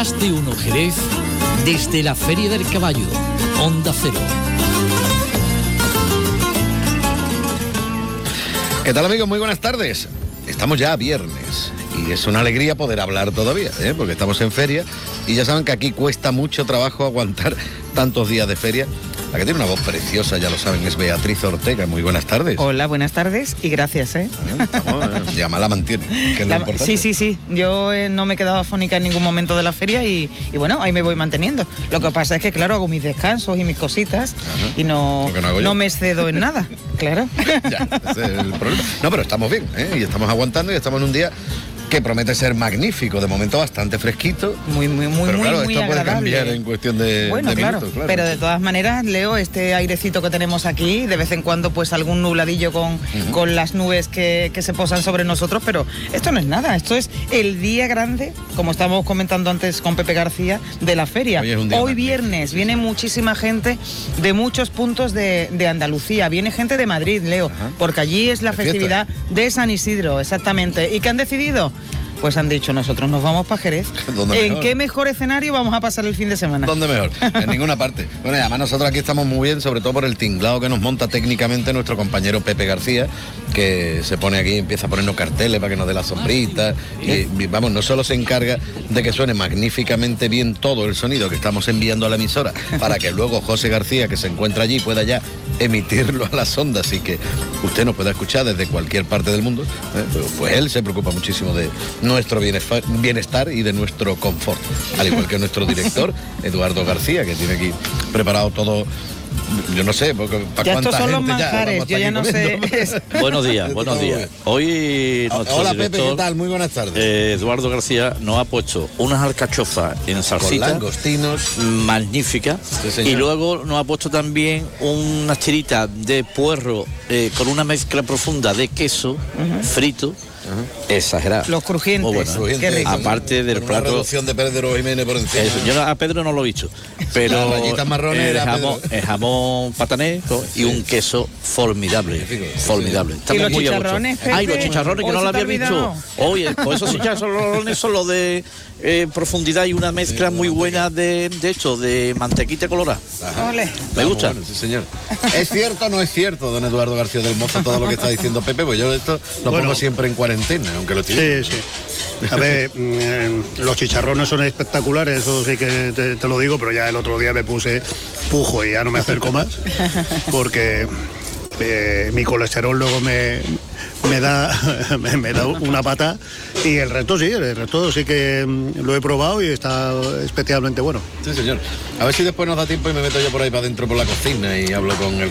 Más de Uno Jerez, desde la Feria del Caballo, Onda Cero. ¿Qué tal, amigos? Muy buenas tardes. Estamos ya a viernes y es una alegría poder hablar todavía, porque estamos en feria y ya saben que aquí cuesta mucho trabajo aguantar tantos días de feria. La que tiene una voz preciosa, ya lo saben, es Beatriz Ortega. Muy buenas tardes. Hola, buenas tardes y gracias, Ya la mantiene, que es lo importante. Sí. Yo no me he quedado afónica en ningún momento de la feria y bueno, ahí me voy manteniendo. Lo que pasa es que, claro, hago mis descansos y mis cositas y no me excedo en nada, claro. Ya, ese es el problema. No, pero estamos bien, y estamos aguantando y estamos en un día que promete ser magnífico, de momento bastante fresquito. Muy pero claro, muy esto puede agradable. cambiar en cuestión de claro, minutos, claro. Pero de todas maneras, Leo, este airecito que tenemos aquí, de vez en cuando pues algún nubladillo con las nubes que se posan sobre nosotros, pero esto no es nada, esto es el día grande, como estábamos comentando antes con Pepe García, de la feria. Hoy viernes viene muchísima gente de muchos puntos de Andalucía, viene gente de Madrid, Leo, porque allí es la festividad de San Isidro, exactamente. ¿Y qué han decidido? Pues han dicho, nosotros nos vamos para Jerez. ¿En qué mejor escenario vamos a pasar el fin de semana? ¿Dónde mejor? En ninguna parte. Bueno, y además nosotros aquí estamos muy bien, sobre todo por el tinglado que nos monta técnicamente nuestro compañero Pepe García, que se pone aquí, empieza a ponernos carteles para que nos dé la sombrita. Y vamos, no solo se encarga de que suene magníficamente bien todo el sonido que estamos enviando a la emisora, para que luego José García, que se encuentra allí, pueda ya emitirlo a las ondas y que usted nos pueda escuchar desde cualquier parte del mundo, pues él se preocupa muchísimo de nuestro bienestar y de nuestro confort, al igual que nuestro director Eduardo García, que tiene aquí preparado todo. Yo no sé, porque para cuánta estos son gente los manjares, yo ya no sé. Buenos días. Hoy nuestro Hola, director, Pepe, ¿qué tal? Muy buenas tardes. Eduardo García nos ha puesto unas alcachofas en salsita con langostinos magníficas, sí, y luego nos ha puesto también unas tiritas de puerro con una mezcla profunda de queso frito. Exagerado. Los crujientes. Muy bueno. Qué rico. Aparte del plato. Una reducción de Pedro Jiménez por encima. Yo a Pedro no lo he visto, pero las rayitas marrones el jamón patané y un queso formidable. Formidable. ¿Y los chicharrones, Pepe? Ay, los chicharrones que no lo había visto. Oye, pues esos chicharrones son los de profundidad y una mezcla muy buena de hecho, de mantequita colorada. ¿Me gusta? Bueno, sí, señor. ¿Es cierto o no es cierto, don Eduardo García del Mozo, todo lo que está diciendo Pepe? Pues yo esto lo pongo siempre en cuarentena, aunque lo tiene. Sí. A ver, los chicharrones son espectaculares, eso sí que te lo digo, pero ya el otro día me puse pujo y ya no me acerco más, porque mi colesterol luego me da una pata, y el resto sí que lo he probado y está especialmente bueno. Sí, señor. A ver si después nos da tiempo y me meto yo por ahí para adentro por la cocina y hablo con el